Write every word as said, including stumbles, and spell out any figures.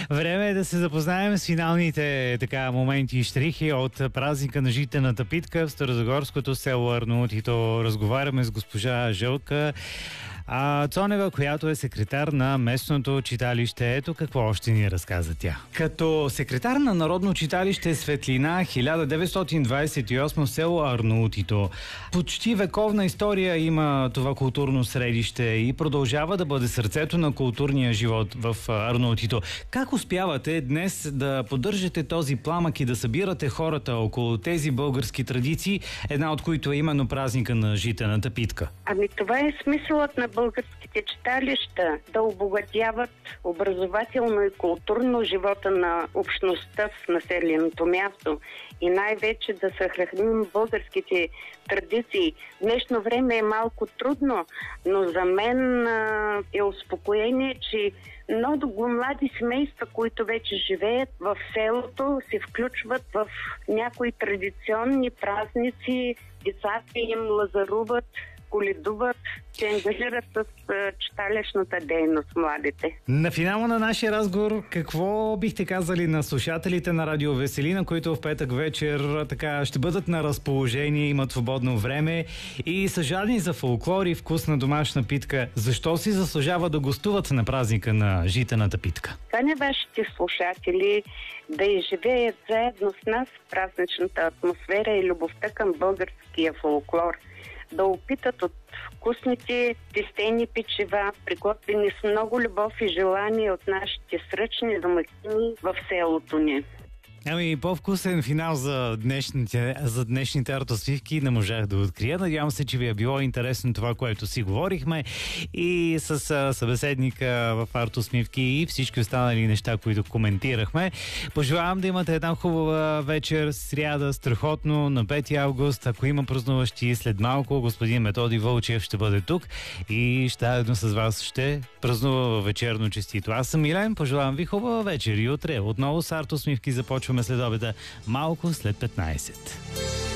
Време е да се запознаем с финалните така моменти и щрихи от празника на житената питка в Старозагорското село Арнаутито. Разговаряме с госпожа Жълка а, Цонева, която е секретар на местното читалище. Ето какво още ни разказа тя. Като секретар на Народно читалище Светлина хиляда деветстотин двадесет и осма в село Арнаутито. Почти вековна история има това културно средище и продължава да бъде сърцето на културния живот в Арнаутито. Как успявате днес да поддържате този пламък и да събирате хората около тези български традиции, една от които е именно празника на житената питка? Ами това е смисълът на българските читалища, да обогатяват образователно и културно живота на общността в населеното място и най-вече да съхраним българските традиции. В днешно време е малко трудно, но за мен а, е успокоение, че много млади семейства, които вече живеят в селото, се включват в някои традиционни празници, децата им лазаруват, коледуват, се ангажират с читалищната дейност младите. На финала на нашия разговор, какво бихте казали на слушателите на Радио Веселина, които в петък вечер така ще бъдат на разположение, имат свободно време и са жадни за фолклор и вкусна домашна питка? Защо си заслужава да гостуват на празника на житената питка? Каня вашите слушатели да изживеят заедно с нас празничната атмосфера и любовта към българския фолклор, да опитат от вкусните тестени печива, приготвени с много любов и желание от нашите сръчни домакини в селото ни. Ами, по-вкусен финал за днешните, за днешните артосвивки не можах да открия. Надявам се, че ви е било интересно това, което си говорихме и с а, събеседника в артосмивки и всички останали неща, които коментирахме. Пожелавам да имате една хубава вечер, сряда, страхотно, на пети август. Ако има празнуващи, след малко господин Методи Вълчев ще бъде тук и ще заедно с вас ще празнува във вечерно честито. Аз съм Милен, пожелавам ви хубава вечер и утре отново с артосмивки започваме след обеда, малко след петнайсет.